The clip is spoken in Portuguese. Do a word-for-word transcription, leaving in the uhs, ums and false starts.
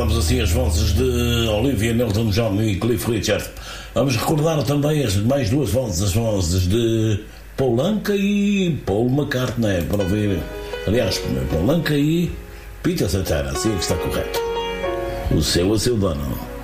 recordamos assim as vozes de Olivia Newton-John e Cliff Richard. Vamos recordar também as mais duas vozes, as vozes de Paul Anka e Paul McCartney, para ouvir. Aliás, Paul Anka e Peter Cetera, assim é que está correto. O seu a seu dono.